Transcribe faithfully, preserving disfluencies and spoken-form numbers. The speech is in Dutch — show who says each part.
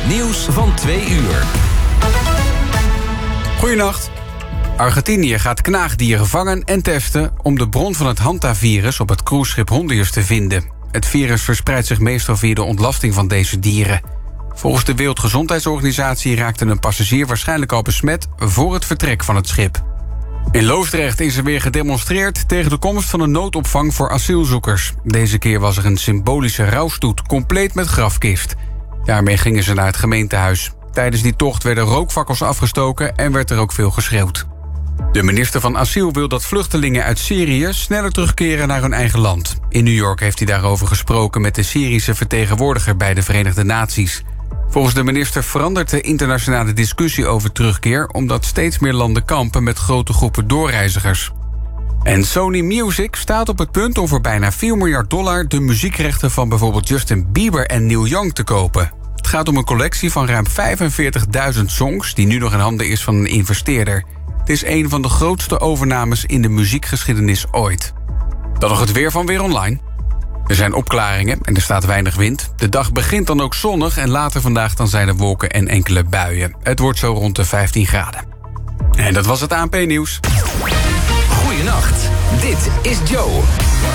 Speaker 1: Het nieuws van twee uur.
Speaker 2: Goedenacht. Argentinië gaat knaagdieren vangen en testen om de bron van het hantavirus op het cruiseschip Hondius te vinden. Het virus verspreidt zich meestal via de ontlasting van deze dieren. Volgens de Wereldgezondheidsorganisatie raakte een passagier waarschijnlijk al besmet voor het vertrek van het schip. In Loosdrecht is er weer gedemonstreerd tegen de komst van een noodopvang voor asielzoekers. Deze keer was er een symbolische rouwstoet, compleet met grafkist. Daarmee gingen ze naar het gemeentehuis. Tijdens die tocht werden rookfakkels afgestoken en werd er ook veel geschreeuwd. De minister van Asiel wil dat vluchtelingen uit Syrië sneller terugkeren naar hun eigen land. In New York heeft hij daarover gesproken met de Syrische vertegenwoordiger bij de Verenigde Naties. Volgens de minister verandert de internationale discussie over terugkeer, omdat steeds meer landen kampen met grote groepen doorreizigers. En Sony Music staat op het punt om voor bijna vier miljard dollar de muziekrechten van bijvoorbeeld Justin Bieber en Neil Young te kopen. Het gaat om een collectie van ruim vijfenveertigduizend songs die nu nog in handen is van een investeerder. Het is een van de grootste overnames in de muziekgeschiedenis ooit. Dan nog het weer van Weer Online. Er zijn opklaringen en er staat weinig wind. De dag begint dan ook zonnig en later vandaag dan zijn er wolken en enkele buien. Het wordt zo rond de vijftien graden. En dat was het A N P-nieuws.
Speaker 1: Goedenacht, dit is Joe.